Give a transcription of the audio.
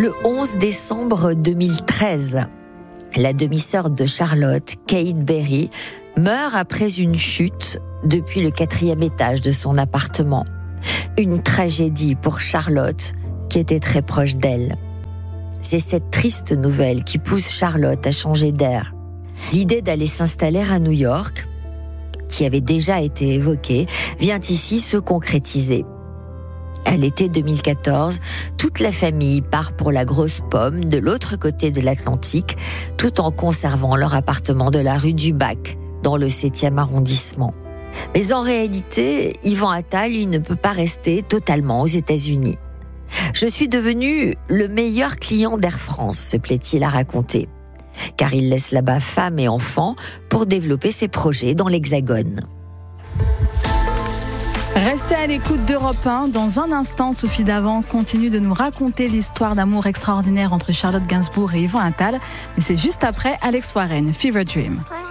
Le 11 décembre 2013, la demi-sœur de Charlotte, Kate Berry, meurt après une chute depuis le 4e étage de son appartement. Une tragédie pour Charlotte, qui était très proche d'elle. C'est cette triste nouvelle qui pousse Charlotte à changer d'air. L'idée d'aller s'installer à New York, qui avait déjà été évoquée, vient ici se concrétiser. À l'été 2014, toute la famille part pour la Grosse Pomme de l'autre côté de l'Atlantique, tout en conservant leur appartement de la rue du Bac, dans le 7e arrondissement. Mais en réalité, Yvan Attal, il ne peut pas rester totalement aux États-Unis. Je suis devenu le meilleur client d'Air France, se plaît-il à raconter. Car il laisse là-bas femme et enfants pour développer ses projets dans l'Hexagone. Restez à l'écoute d'Europe 1. Dans un instant, Sophie Davant continue de nous raconter l'histoire d'amour extraordinaire entre Charlotte Gainsbourg et Yvan Attal. Mais c'est juste après Alex Warren, Fever Dream.